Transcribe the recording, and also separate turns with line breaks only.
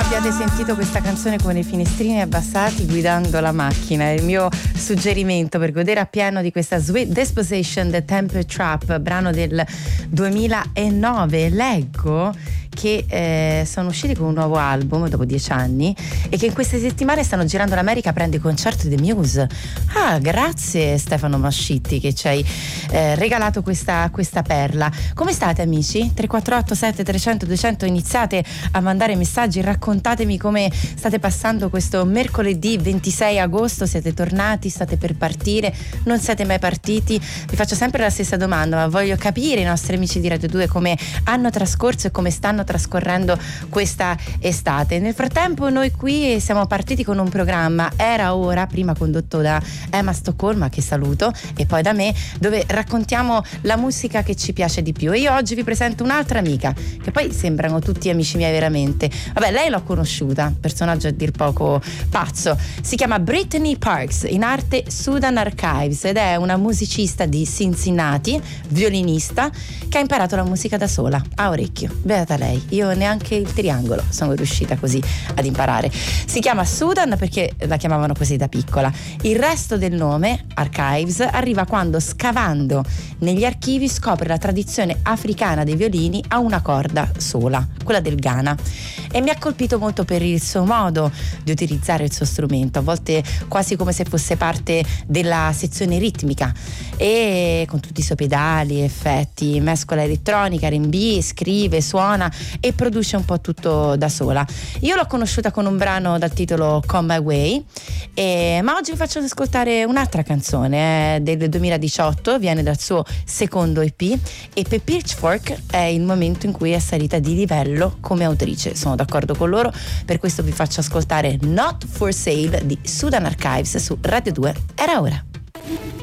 abbiate sentito questa canzone con i finestrini abbassati guidando la macchina. È il mio suggerimento per godere appieno di questa Sweet Disposition, The Temper Trap, brano del 2009. Leggo che sono usciti con un nuovo album dopo 10 anni e che in queste settimane stanno girando l'America, prende concerto di The Muse. Ah, grazie Stefano Mascitti che ci hai regalato questa perla. Come state amici? 348 7300 200, iniziate a mandare messaggi, raccontatemi come state passando questo mercoledì 26 agosto. Siete tornati? State per partire? Non siete mai partiti? Vi faccio sempre la stessa domanda, ma voglio capire i nostri amici di Radio 2 come hanno trascorso e come stanno trascorrendo questa estate. Nel frattempo noi qui siamo partiti con un programma Era Ora, prima condotto da Emma Stoccolma, che saluto, e poi da me, dove raccontiamo la musica che ci piace di più. E io oggi vi presento un'altra amica, che poi sembrano tutti amici miei veramente. Vabbè, lei l'ho conosciuta, personaggio a dir poco pazzo. Si chiama Brittany Parks, in arte Sudan Archives, ed è una musicista di Cincinnati, violinista, che ha imparato la musica da sola, a orecchio. Beata lei, io neanche il triangolo sono riuscita così ad imparare. Si chiama Sudan perché la chiamavano così da piccola. Il resto del nome, Archives, arriva quando, scavando negli archivi, scopre la tradizione africana dei violini a una corda sola, quella del Ghana, e mi ha colpito molto per il suo modo di utilizzare il suo strumento, a volte quasi come se fosse parte della sezione ritmica, e con tutti i suoi pedali, effetti, mescola elettronica, R&B, scrive, suona e produce un po' tutto da sola. Io l'ho conosciuta con un brano dal titolo Come My Way, ma oggi vi faccio ascoltare un'altra canzone del 2018, viene dal suo secondo EP, e per Pitchfork è il momento in cui è salita di livello come autrice. Sono d'accordo con loro, per questo vi faccio ascoltare Not For Sale di Sudan Archives su Radio 2. Era Ora.